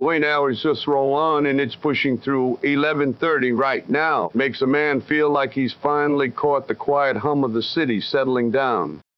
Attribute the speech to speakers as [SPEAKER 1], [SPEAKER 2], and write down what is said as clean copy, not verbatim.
[SPEAKER 1] Wayne hours just roll on, and it's pushing through 11:30 right now. Makes a man feel like he's finally caught the quiet hum of the city settling down.